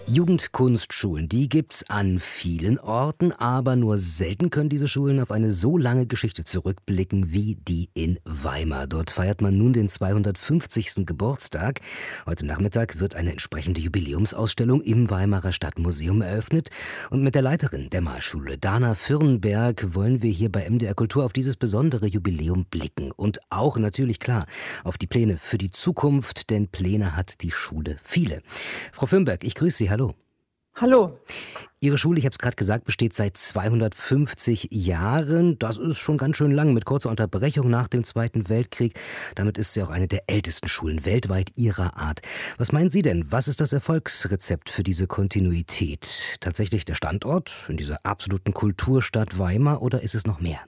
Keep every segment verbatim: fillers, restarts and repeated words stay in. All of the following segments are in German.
Jugendkunstschulen, die gibt's an vielen Orten, aber nur selten können diese Schulen auf eine so lange Geschichte zurückblicken wie die in Weimar. Dort feiert man nun den zweihundertfünfzigsten Geburtstag. Heute Nachmittag wird eine entsprechende Jubiläumsausstellung im Weimarer Stadtmuseum eröffnet. Und mit der Leiterin der Malschule, Dana Fürnberg, wollen wir hier bei M D R Kultur auf dieses besondere Jubiläum blicken. Und auch natürlich klar auf die Pläne für die Zukunft, denn Pläne hat die Schule viele. Frau Fürnberg, ich grüße Sie. Hallo. Hallo. Ihre Schule, ich habe es gerade gesagt, besteht seit zweihundertfünfzig Jahren. Das ist schon ganz schön lang, mit kurzer Unterbrechung nach dem Zweiten Weltkrieg. Damit ist sie auch eine der ältesten Schulen weltweit ihrer Art. Was meinen Sie denn? Was ist das Erfolgsrezept für diese Kontinuität? Tatsächlich der Standort in dieser absoluten Kulturstadt Weimar oder ist es noch mehr?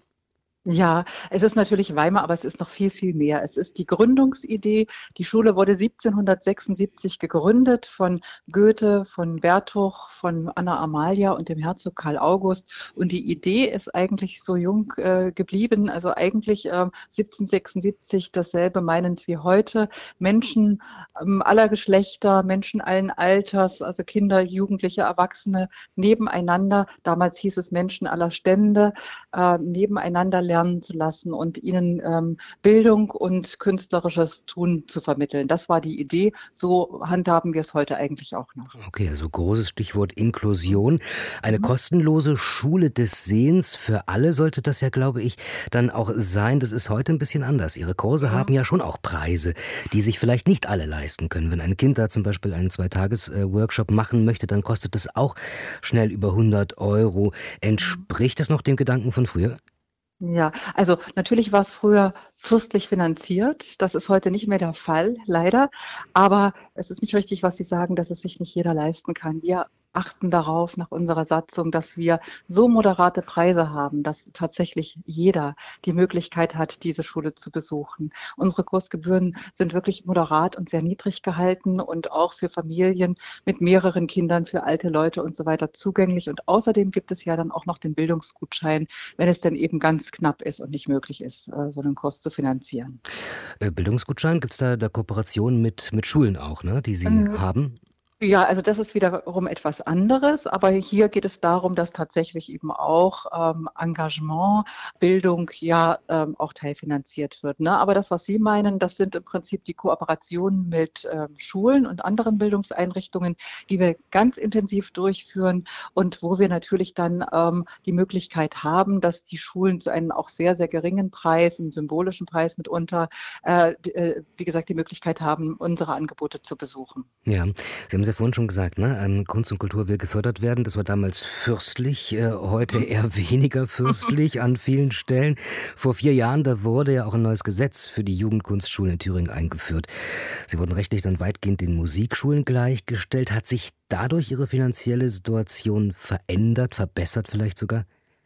Ja, es ist natürlich Weimar, aber es ist noch viel, viel mehr. Es ist die Gründungsidee. Die Schule wurde siebzehnhundertsechsundsiebzig gegründet von Goethe, von Bertuch, von Anna Amalia und dem Herzog Karl August. Und die Idee ist eigentlich so jung äh, geblieben, also eigentlich äh, siebzehnhundertsechsundsiebzig dasselbe meinend wie heute. Menschen ähm, aller Geschlechter, Menschen allen Alters, also Kinder, Jugendliche, Erwachsene nebeneinander. Damals hieß es Menschen aller Stände, äh, nebeneinander lernen zu lassen und ihnen ähm, Bildung und künstlerisches Tun zu vermitteln. Das war die Idee. So handhaben wir es heute eigentlich auch noch. Okay, also großes Stichwort Inklusion. Eine Mhm. kostenlose Schule des Sehens für alle sollte das ja, glaube ich, dann auch sein. Das ist heute ein bisschen anders. Ihre Kurse haben Ja. ja schon auch Preise, die sich vielleicht nicht alle leisten können. Wenn ein Kind da zum Beispiel einen Zweitages-Workshop machen möchte, dann kostet das auch schnell über hundert Euro. Entspricht das noch dem Gedanken von früher? Ja, also natürlich war es früher fürstlich finanziert. Das ist heute nicht mehr der Fall, leider. Aber es ist nicht richtig, was Sie sagen, dass es sich nicht jeder leisten kann. Wir achten darauf nach unserer Satzung, dass wir so moderate Preise haben, dass tatsächlich jeder die Möglichkeit hat, diese Schule zu besuchen. Unsere Kursgebühren sind wirklich moderat und sehr niedrig gehalten und auch für Familien mit mehreren Kindern, für alte Leute und so weiter zugänglich. Und außerdem gibt es ja dann auch noch den Bildungsgutschein, wenn es denn eben ganz knapp ist und nicht möglich ist, äh, so einen Kurs zu finanzieren. Äh, Bildungsgutschein, gibt es da, da Kooperation mit, mit Schulen auch, ne, die Sie Ähm, haben? Ja, also das ist wiederum etwas anderes, aber hier geht es darum, dass tatsächlich eben auch ähm, Engagement, Bildung ja ähm, auch teilfinanziert wird. Ne? Aber das, was Sie meinen, das sind im Prinzip die Kooperationen mit ähm, Schulen und anderen Bildungseinrichtungen, die wir ganz intensiv durchführen und wo wir natürlich dann ähm, die Möglichkeit haben, dass die Schulen zu einem auch sehr, sehr geringen Preis, einem symbolischen Preis mitunter, äh, d- äh, wie gesagt, die Möglichkeit haben, unsere Angebote zu besuchen. Ja, Sie haben es ja vorhin schon gesagt, ne? ähm, Kunst und Kultur will gefördert werden. Das war damals fürstlich, äh, heute Mhm. eher weniger fürstlich an vielen Stellen. Vor vier Jahren, da wurde ja auch ein neues Gesetz für die Jugendkunstschulen in Thüringen eingeführt. Sie wurden rechtlich dann weitgehend den Musikschulen gleichgestellt. Hat sich dadurch Ihre finanzielle Situation verändert, verbessert vielleicht sogar?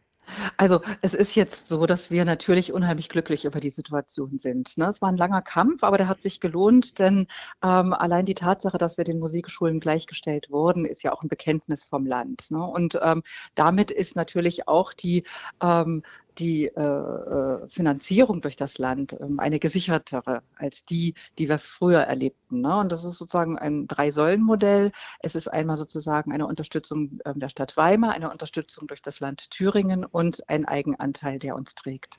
Also, es ist jetzt so, dass wir natürlich unheimlich glücklich über die Situation sind, ne? Es war ein langer Kampf, aber der hat sich gelohnt, denn, ähm, allein die Tatsache, dass wir den Musikschulen gleichgestellt wurden, ist ja auch ein Bekenntnis vom Land, ne? Und, ähm, damit ist natürlich auch die, ähm die, äh, äh, Finanzierung durch das Land, ähm, eine gesichertere als die, die wir früher erlebten, ne? Und das ist sozusagen ein Drei-Säulen-Modell. Es ist einmal sozusagen eine Unterstützung, ähm, der Stadt Weimar, eine Unterstützung durch das Land Thüringen und ein Eigenanteil, der uns trägt.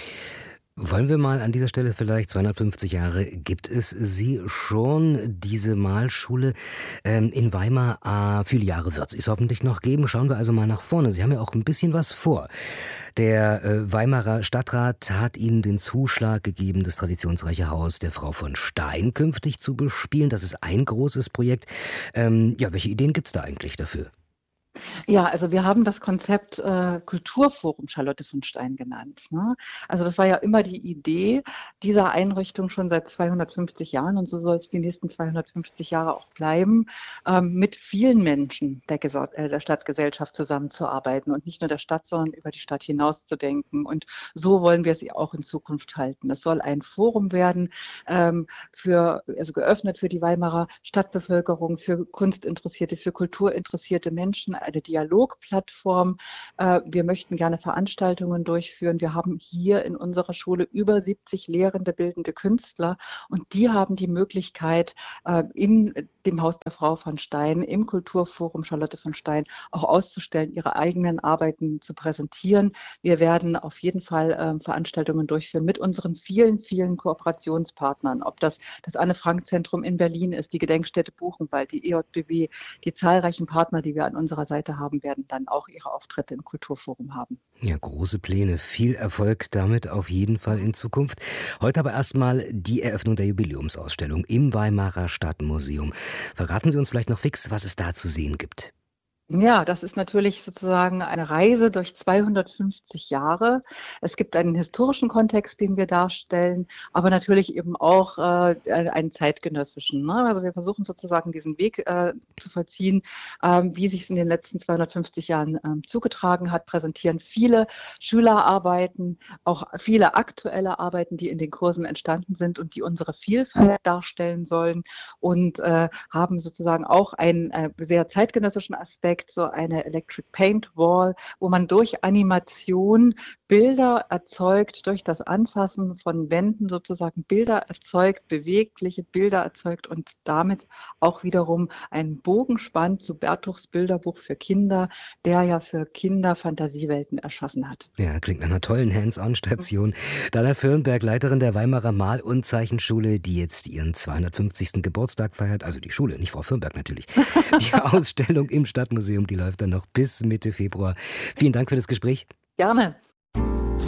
Wollen wir mal an dieser Stelle vielleicht, zweihundertfünfzig Jahre gibt es sie schon, diese Malschule ähm, in Weimar. Äh, viele Jahre wird es hoffentlich noch geben. Schauen wir also mal nach vorne. Sie haben ja auch ein bisschen was vor. Der äh, Weimarer Stadtrat hat Ihnen den Zuschlag gegeben, das traditionsreiche Haus der Frau von Stein künftig zu bespielen. Das ist ein großes Projekt. Ähm, ja, welche Ideen gibt es da eigentlich dafür? Ja, also wir haben das Konzept, äh, Kulturforum Charlotte von Stein genannt, ne? Also, das war ja immer die Idee dieser Einrichtung schon seit zweihundertfünfzig Jahren und so soll es die nächsten zweihundertfünfzig Jahre auch bleiben, ähm, mit vielen Menschen der Gesor äh, der Stadtgesellschaft zusammenzuarbeiten und nicht nur der Stadt, sondern über die Stadt hinaus zu denken. Und so wollen wir sie auch in Zukunft halten. Es soll ein Forum werden, ähm, für also geöffnet für die Weimarer Stadtbevölkerung, für Kunstinteressierte, für kulturinteressierte Menschen, eine eine Dialogplattform. Äh, wir möchten gerne Veranstaltungen durchführen. Wir haben hier in unserer Schule über siebzig lehrende bildende Künstler und die haben die Möglichkeit, äh, in dem Haus der Frau von Stein, im Kulturforum Charlotte von Stein auch auszustellen, ihre eigenen Arbeiten zu präsentieren. Wir werden auf jeden Fall äh, Veranstaltungen durchführen mit unseren vielen, vielen Kooperationspartnern, ob das das Anne-Frank-Zentrum in Berlin ist, die Gedenkstätte Buchenwald, die E J B W, die zahlreichen Partner, die wir an unserer Seite haben, werden dann auch ihre Auftritte im Kulturforum haben. Ja, große Pläne, viel Erfolg damit auf jeden Fall in Zukunft. Heute aber erstmal die Eröffnung der Jubiläumsausstellung im Weimarer Stadtmuseum. Verraten Sie uns vielleicht noch fix, was es da zu sehen gibt. Ja, das ist natürlich sozusagen eine Reise durch zweihundertfünfzig Jahre. Es gibt einen historischen Kontext, den wir darstellen, aber natürlich eben auch äh, einen zeitgenössischen. Ne? Also wir versuchen sozusagen diesen Weg äh, zu vollziehen, äh, wie sich es in den letzten zweihundertfünfzig Jahren äh, zugetragen hat, präsentieren viele Schülerarbeiten, auch viele aktuelle Arbeiten, die in den Kursen entstanden sind und die unsere Vielfalt darstellen sollen und äh, haben sozusagen auch einen äh, sehr zeitgenössischen Aspekt, so eine Electric Paint Wall, wo man durch Animation Bilder erzeugt, durch das Anfassen von Wänden sozusagen Bilder erzeugt, bewegliche Bilder erzeugt und damit auch wiederum einen Bogen spannt zu Bertuchs Bilderbuch für Kinder, der ja für Kinder Fantasiewelten erschaffen hat. Ja, klingt nach einer tollen Hands-on-Station. Dana Firnberg, Leiterin der Weimarer Mal- und Zeichenschule, die jetzt ihren zweihundertfünfzigsten Geburtstag feiert, also die Schule, nicht Frau Firnberg natürlich. Die Ausstellung im Stadtmuseum, die läuft dann noch bis Mitte Februar. Vielen Dank für das Gespräch. Gerne.